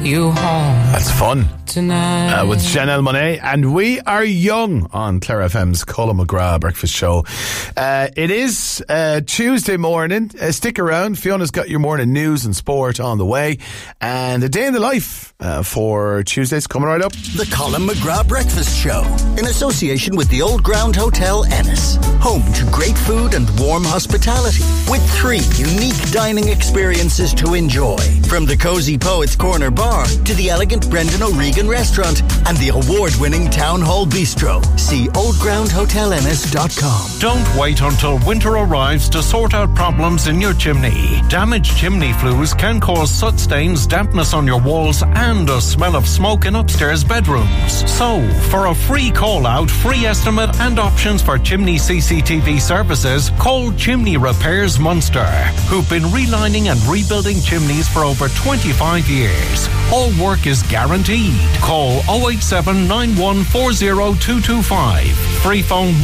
you home. That's fun. Tonight. With Janelle Monáe, and we are young on Clare FM's Colin McGrath Breakfast Show. It is Tuesday morning. Stick around. Fiona's got your morning news and sport on the way, and a day in the life for Tuesdays coming right up. The Colin McGrath Breakfast Show, in association with the Old Ground Hotel Ennis, home to great food and warm hospitality, with 3 unique dining experiences to enjoy, from the Cozy Poets Corner Bar to the elegant Brendan O'Regan Restaurant and the award-winning Town Hall Bistro. See oldgroundhotelennis.com. Don't wait until winter arrives to sort out problems in your chimney. Damaged chimney flues can cause soot stains, dampness on your walls, and a smell of smoke in upstairs bedrooms. So, for a free call-out, free estimate and options for chimney CCTV services, call Chimney Repairs Munster, who've been relining and rebuilding chimneys for over 25 years. All work is guaranteed. Call 087 9140 225. Free phone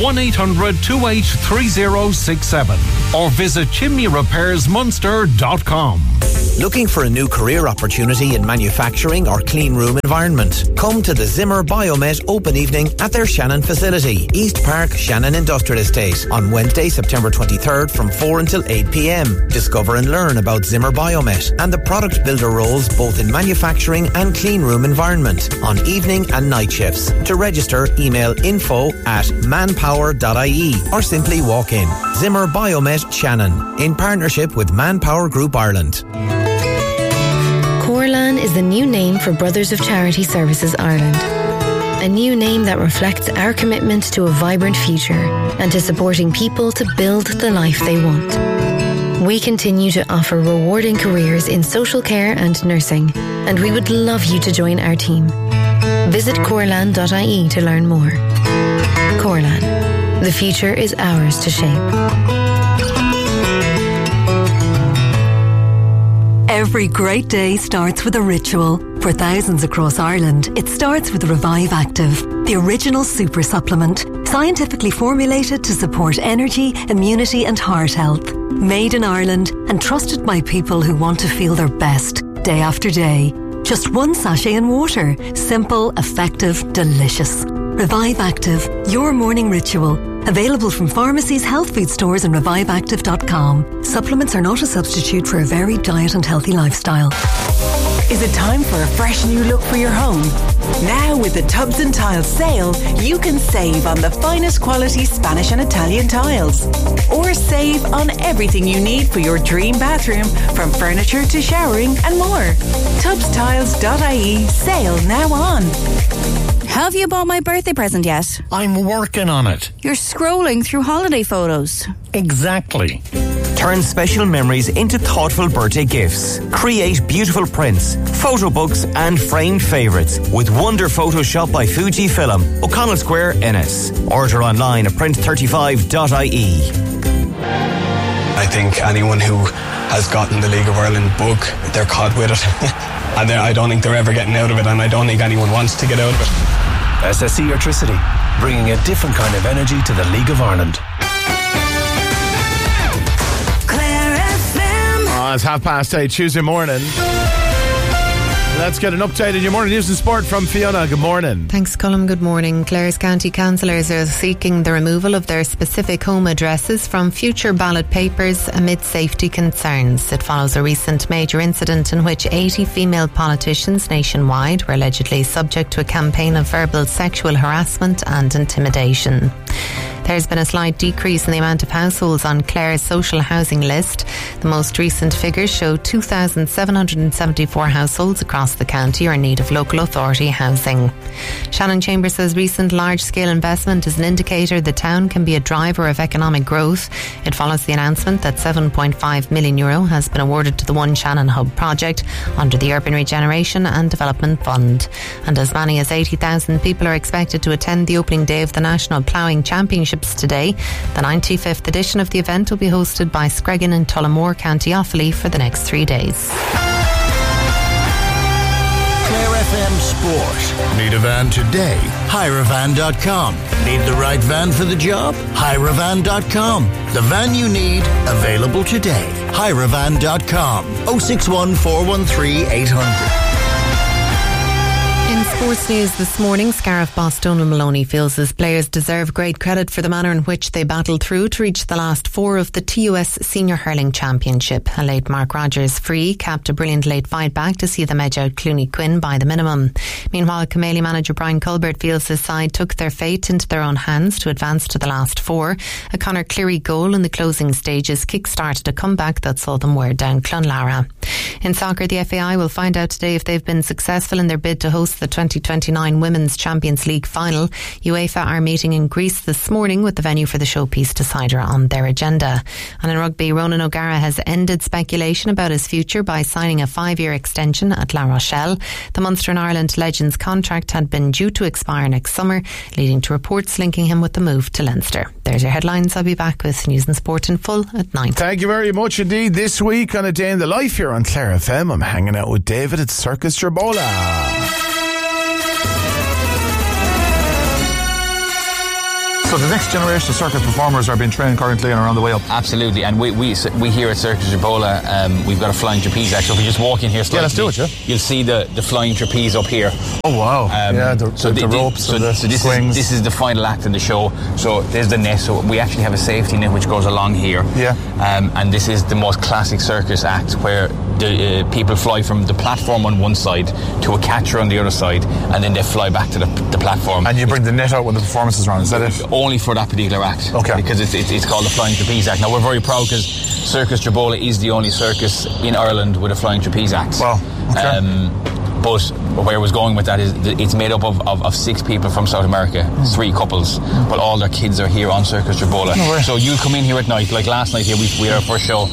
1-800-283067 or visit chimneyrepairsmunster.com. Looking for a new career opportunity in manufacturing or clean room environment? Come to the Zimmer Biomet Open Evening at their Shannon facility, East Park, Shannon Industrial Estate, on Wednesday, September 23rd from 4 until 8 p.m. Discover and learn about Zimmer Biomet and the product builder roles both in manufacturing and clean room environment on evening and night shifts. To register, email info@manpower.ie or simply walk in. Zimmer Biomet Shannon, in partnership with Manpower Group Ireland. Corlan is the new name for Brothers of Charity Services Ireland. A new name that reflects our commitment to a vibrant future and to supporting people to build the life they want. We continue to offer rewarding careers in social care and nursing, and we would love you to join our team. Visit corlan.ie to learn more. Corlan, the future is ours to shape. Every great day starts with a ritual. For thousands across Ireland, it starts with Revive Active, the original super supplement, scientifically formulated to support energy, immunity and heart health. Made in Ireland and trusted by people who want to feel their best day after day. Just 1 sachet in water. Simple, effective, delicious. Revive Active, your morning ritual. Available from pharmacies, health food stores and reviveactive.com. Supplements are not a substitute for a varied diet and healthy lifestyle. Is it time for a fresh new look for your home? Now with the Tubs and Tiles sale, you can save on the finest quality Spanish and Italian tiles. Or save on everything you need for your dream bathroom, from furniture to showering and more. Tubstiles.ie, sale now on. Have you bought my birthday present yet? I'm working on it. You're scrolling through holiday photos. Exactly. Turn special memories into thoughtful birthday gifts. Create beautiful prints, photo books and framed favourites with Wonder Photoshop by Fujifilm, O'Connell Square, Ennis. Order online at print35.ie. I think anyone who has gotten the League of Ireland bug, they're caught with it. And I don't think they're ever getting out of it, and I don't think anyone wants to get out of it. SSE Electricity, bringing a different kind of energy to the League of Ireland. It's 8:30 Tuesday morning. Let's get an update on your morning news and sport from Fiona. Good morning. Thanks, Colm. Good morning. Clare's County councillors are seeking the removal of their specific home addresses from future ballot papers amid safety concerns. It follows a recent major incident in which 80 female politicians nationwide were allegedly subject to a campaign of verbal sexual harassment and intimidation. There's been a slight decrease in the amount of households on Clare's social housing list. The most recent figures show 2,774 households across the county are in need of local authority housing. Shannon Chambers says recent large-scale investment is an indicator the town can be a driver of economic growth. It follows the announcement that €7.5 million has been awarded to the One Shannon Hub project under the Urban Regeneration and Development Fund. And as many as 80,000 people are expected to attend the opening day of the National Ploughing Championships today. The 95th edition of the event will be hosted by Screggan in Tullamore, County Offaly for the next 3 days. Clare FM Sport. Need a van today? Hirevan.com. Need the right van for the job? Hirevan.com. The van you need, available today. Hirevan.com. 061 413 800. Sports news this morning. Scariff boss Donal Maloney feels his players deserve great credit for the manner in which they battled through to reach the last 4 of the TUS Senior Hurling Championship. A late Mark Rogers free capped a brilliant late fight back to see them edge out Clooney Quinn by the minimum. Meanwhile, Cameli manager Brian Culbert feels his side took their fate into their own hands to advance to the last 4. A Conor Cleary goal in the closing stages kick-started a comeback that saw them wear down Clonlara. In soccer, the FAI will find out today if they've been successful in their bid to host the 2029 Women's Champions League final. UEFA are meeting in Greece this morning with the venue for the showpiece decider on their agenda. And in rugby, Ronan O'Gara has ended speculation about his future by signing a 5-year extension at La Rochelle. The Munster and Ireland legend's contract had been due to expire next summer, leading to reports linking him with the move to Leinster. There's your headlines. I'll be back with news and sport in full at 9. Thank you very much indeed. This week on A Day in the Life here on Clare FM, I'm hanging out with David at Circus Jerbola. So the next generation of circus performers are being trained currently and are on the way up. Absolutely, and we here at Circus Jerbola, we've got a flying trapeze act. So if we just walk in here slightly, let's do it, yeah. You'll see the flying trapeze up here. Oh wow! The ropes and the swings. This is the final act in the show. So there's the net. So we actually have a safety net which goes along here. Yeah. And this is the most classic circus act where the people fly from the platform on one side to a catcher on the other side, and then they fly back to the platform. And you bring the net out when the performance is on. Is that it? Only for that particular act. Okay. Because it's called the Flying Trapeze Act. Now we're very proud because Circus Jerbola is the only circus in Ireland with a Flying Trapeze Act. Wow. Okay. But where I was going with that is it's made up of 6 people from South America, 3 couples, but all their kids are here on Circus Jerbola. No way. So you come in here at night, like last night here we had our first show,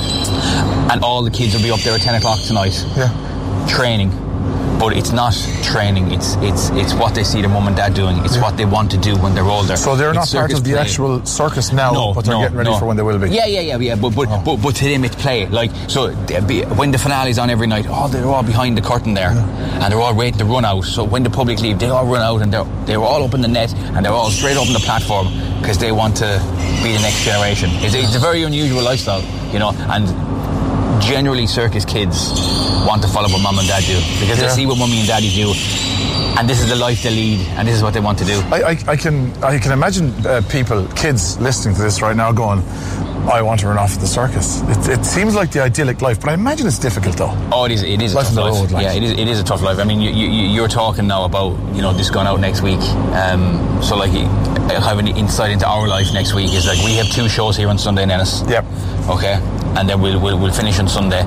and all the kids will be up there at 10 o'clock tonight. Yeah. Training. But it's not training, it's what they see their mum and dad doing. It's what they want to do when they're older. So they're not part of the play. Actual circus now, but they're getting ready for when they will be. Yeah. But to them it's play. Like, so when the finale's on every night, they're all behind the curtain there, and they're all waiting to run out. So when the public leave, they all run out, and they're all up in the net, and they're all straight up on the platform because they want to be the next generation. It's a very unusual lifestyle, and generally circus kids want to follow what mum and dad do because they see what mummy and daddy do, and this is the life they lead, and this is what they want to do. I can imagine kids listening to this right now going, I want to run off to the circus. It seems like the idyllic life, but I imagine it's difficult though. Oh, it is a tough life. Yeah, it is a tough life. I mean, you're talking now about this going out next week. So like having insight into our life next week is like we have 2 shows here on Sunday in Ennis. Yep. Okay, and then we'll finish on Sunday.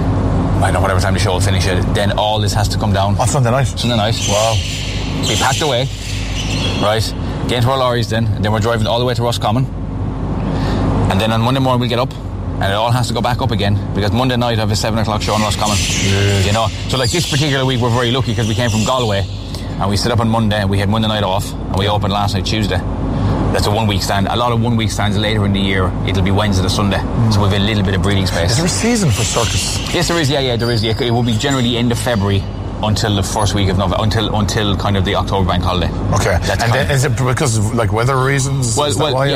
I don't know, whatever time the show will finish it. Then all this has to come down on Sunday night. Wow. Be packed away, right? Get into our lorries then, and then we're driving all the way to Roscommon. And then on Monday morning we'll get up, and it all has to go back up again because Monday night I have a 7 o'clock show in Roscommon. So like this particular week we're very lucky because we came from Galway, and we set up on Monday, and we had Monday night off, and we opened last night Tuesday. That's a 1-week stand. A lot of 1-week stands later in the year, it'll be Wednesday to Sunday. So we've a little bit of breathing space. Is there a season for circus? Yes, there is. Yeah, there is. It will be generally end of February until the first week of November, until kind of the October bank holiday. Okay. And then, is it because of like weather reasons? We've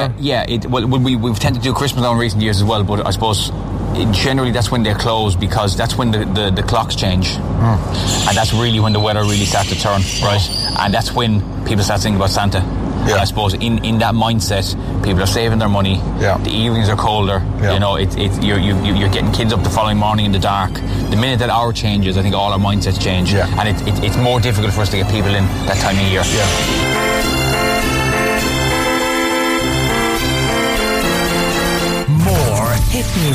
tended to do Christmas now in recent years as well, but I suppose generally that's when they're closed because that's when the clocks change. And that's really when the weather really starts to turn, right? And that's when people start thinking about Santa. Yeah. I suppose in that mindset, people are saving their money. Yeah. The evenings are colder. Yeah. You're getting kids up the following morning in the dark. The minute that hour changes, I think all our mindsets change. Yeah. And it's more difficult for us to get people in that time of year. Yeah. More hit music.